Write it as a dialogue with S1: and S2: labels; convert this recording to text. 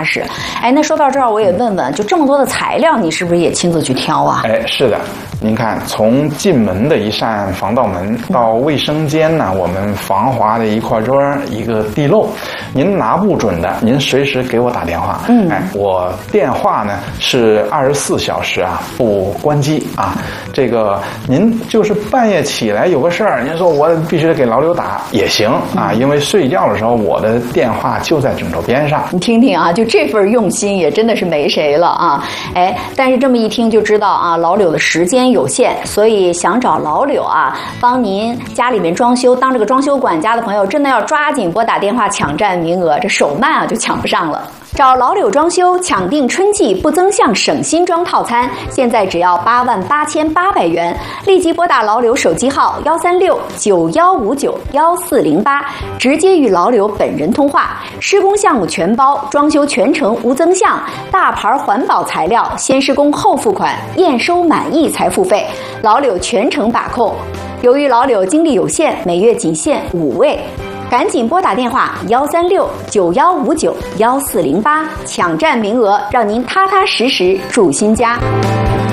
S1: 实。哎，那说到这儿，我也问问，就这么多的材料，你是不是也亲自去挑啊？
S2: 哎，是的，您看，从进门的一扇防盗门到卫生间呢，我们防滑的一块砖、一个地漏，您拿不准的，您随时给我打电话。哎，我电话呢是24小时啊不关机啊。这个您就是半夜起来有个事儿，您说我必须得给老柳打也行啊，因为睡觉的时候我的电话就在枕头边上。
S1: 你听听啊，就这份用心也真的是没谁了啊！哎，但是这么一听就知道啊，老柳的时间有限，所以想找老柳啊帮您家里面装修，当这个装修管家的朋友，真的要抓紧拨打电话抢占名额，这手慢啊就抢不上了。找老柳装修抢订春季不增项省新装套餐，现在只要88800元，立即拨打老柳手机号13691591408，直接与老柳本人通话。施工项目全包，装修全程无增项，大牌环保材料，先施工后付款，验收满意才付费，老柳全程把控。由于老柳精力有限，每月仅限5位。赶紧拨打电话13691591408，抢占名额，让您踏踏实实住新家。